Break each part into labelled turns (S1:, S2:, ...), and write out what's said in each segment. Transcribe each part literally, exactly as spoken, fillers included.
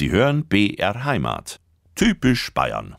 S1: Sie hören B R Heimat. Typisch Bayern.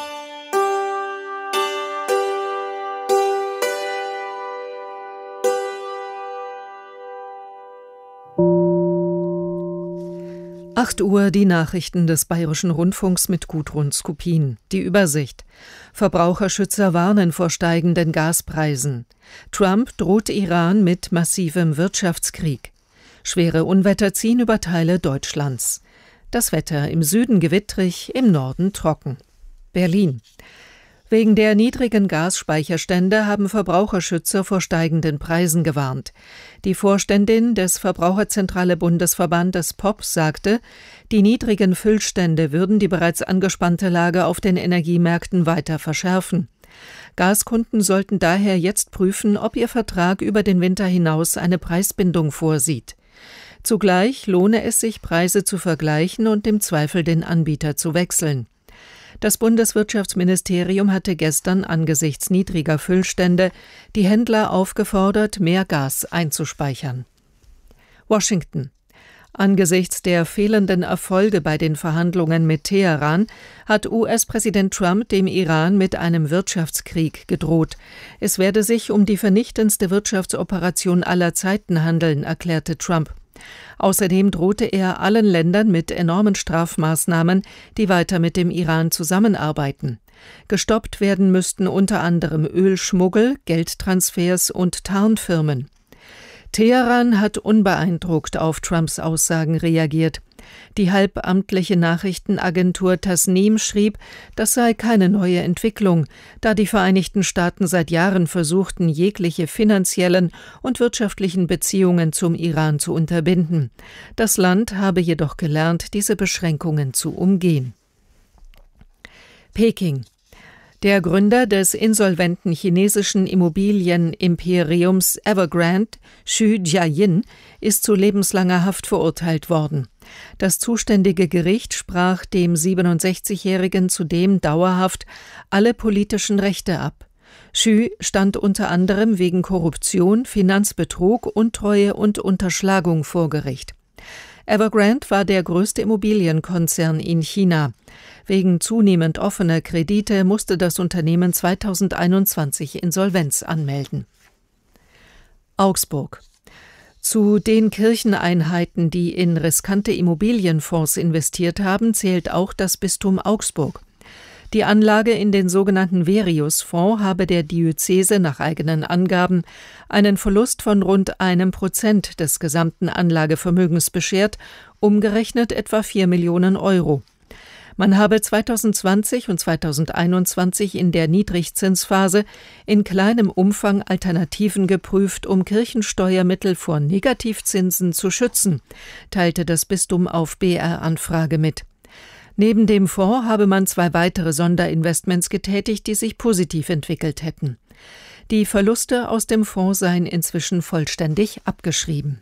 S2: acht Uhr die Nachrichten des Bayerischen Rundfunks mit Gudrun Skopin. Die Übersicht. Verbraucherschützer warnen vor steigenden Gaspreisen. Trump droht Iran mit massivem Wirtschaftskrieg. Schwere Unwetter ziehen über Teile Deutschlands. Das Wetter im Süden gewittrig, im Norden trocken. Berlin. Wegen der niedrigen Gasspeicherstände haben Verbraucherschützer vor steigenden Preisen gewarnt. Die Vorständin des Verbraucherzentrale Bundesverbandes P O P sagte, die niedrigen Füllstände würden die bereits angespannte Lage auf den Energiemärkten weiter verschärfen. Gaskunden sollten daher jetzt prüfen, ob ihr Vertrag über den Winter hinaus eine Preisbindung vorsieht. Zugleich lohne es sich, Preise zu vergleichen und im Zweifel den Anbieter zu wechseln. Das Bundeswirtschaftsministerium hatte gestern angesichts niedriger Füllstände die Händler aufgefordert, mehr Gas einzuspeichern. Washington. Angesichts der fehlenden Erfolge bei den Verhandlungen mit Teheran hat U S-Präsident Trump dem Iran mit einem Wirtschaftskrieg gedroht. Es werde sich um die vernichtendste Wirtschaftsoperation aller Zeiten handeln, erklärte Trump. Außerdem drohte er allen Ländern mit enormen Strafmaßnahmen, die weiter mit dem Iran zusammenarbeiten. Gestoppt werden müssten unter anderem Ölschmuggel, Geldtransfers und Tarnfirmen. Teheran hat unbeeindruckt auf Trumps Aussagen reagiert. Die halbamtliche Nachrichtenagentur Tasnim schrieb, das sei keine neue Entwicklung, da die Vereinigten Staaten seit Jahren versuchten, jegliche finanziellen und wirtschaftlichen Beziehungen zum Iran zu unterbinden. Das Land habe jedoch gelernt, diese Beschränkungen zu umgehen. Peking. Der Gründer des insolventen chinesischen Immobilienimperiums Evergrande, Xu Jiayin, ist zu lebenslanger Haft verurteilt worden. Das zuständige Gericht sprach dem siebenundsechzigjährigen zudem dauerhaft alle politischen Rechte ab. Xu stand unter anderem wegen Korruption, Finanzbetrug, Untreue und Unterschlagung vor Gericht. Evergrande war der größte Immobilienkonzern in China. Wegen zunehmend offener Kredite musste das Unternehmen zweitausendeinundzwanzig Insolvenz anmelden. Augsburg. Zu den Kircheneinheiten, die in riskante Immobilienfonds investiert haben, zählt auch das Bistum Augsburg. Die Anlage in den sogenannten Verius-Fonds habe der Diözese nach eigenen Angaben einen Verlust von rund einem Prozent des gesamten Anlagevermögens beschert, umgerechnet etwa vier Millionen Euro. Man habe zweitausendzwanzig und zweitausendeinundzwanzig in der Niedrigzinsphase in kleinem Umfang Alternativen geprüft, um Kirchensteuermittel vor Negativzinsen zu schützen, teilte das Bistum auf B R-Anfrage mit. Neben dem Fonds habe man zwei weitere Sonderinvestments getätigt, die sich positiv entwickelt hätten. Die Verluste aus dem Fonds seien inzwischen vollständig abgeschrieben.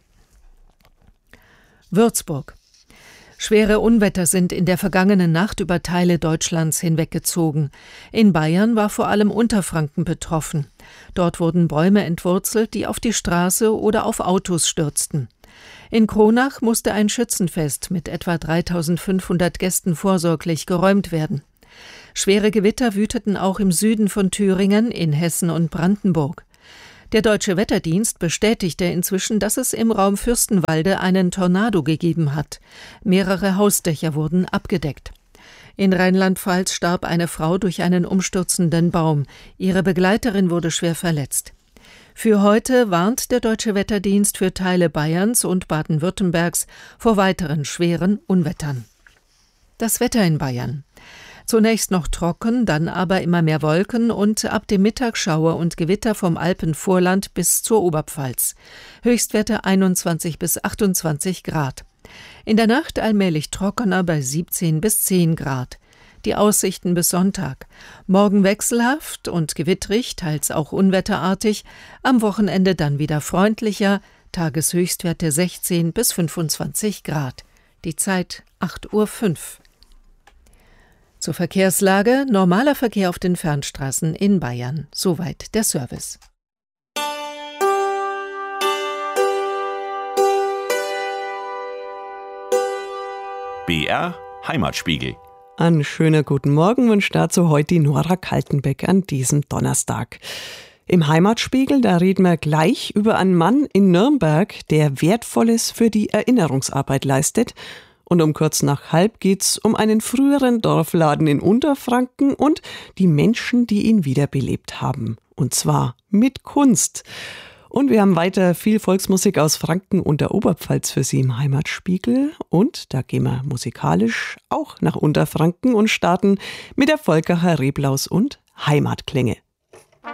S2: Würzburg. Schwere Unwetter sind in der vergangenen Nacht über Teile Deutschlands hinweggezogen. In Bayern war vor allem Unterfranken betroffen. Dort wurden Bäume entwurzelt, die auf die Straße oder auf Autos stürzten. In Kronach musste ein Schützenfest mit etwa dreitausendfünfhundert Gästen vorsorglich geräumt werden. Schwere Gewitter wüteten auch im Süden von Thüringen, in Hessen und Brandenburg. Der Deutsche Wetterdienst bestätigte inzwischen, dass es im Raum Fürstenwalde einen Tornado gegeben hat. Mehrere Hausdächer wurden abgedeckt. In Rheinland-Pfalz starb eine Frau durch einen umstürzenden Baum. Ihre Begleiterin wurde schwer verletzt. Für heute warnt der Deutsche Wetterdienst für Teile Bayerns und Baden-Württembergs vor weiteren schweren Unwettern. Das Wetter in Bayern. Zunächst noch trocken, dann aber immer mehr Wolken und ab dem Mittag Schauer und Gewitter vom Alpenvorland bis zur Oberpfalz. Höchstwerte einundzwanzig bis achtundzwanzig Grad. In der Nacht allmählich trockener bei siebzehn bis zehn Grad. Die Aussichten bis Sonntag. Morgen wechselhaft und gewittrig, teils auch unwetterartig. Am Wochenende dann wieder freundlicher. Tageshöchstwerte sechzehn bis fünfundzwanzig Grad. Die Zeit acht Uhr fünf. Zur Verkehrslage: normaler Verkehr auf den Fernstraßen in Bayern. Soweit der Service.
S1: B R Heimatspiegel.
S3: Ein schöner guten Morgen wünscht dazu heute die Nora Kaltenbeck an diesem Donnerstag. Im Heimatspiegel, da reden wir gleich über einen Mann in Nürnberg, der Wertvolles für die Erinnerungsarbeit leistet. Und um kurz nach halb geht's um einen früheren Dorfladen in Unterfranken und die Menschen, die ihn wiederbelebt haben. Und zwar mit Kunst. Und wir haben weiter viel Volksmusik aus Franken und der Oberpfalz für Sie im Heimatspiegel. Und da gehen wir musikalisch auch nach Unterfranken und starten mit der Volkacher Reblaus und Heimatklänge.